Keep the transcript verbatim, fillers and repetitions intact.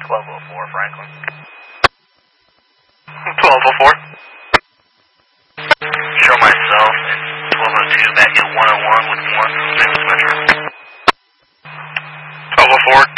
twelve oh four, Franklin. twelve oh four. Show myself and twelve oh two back at one oh one with one from San Metro. twelve oh four,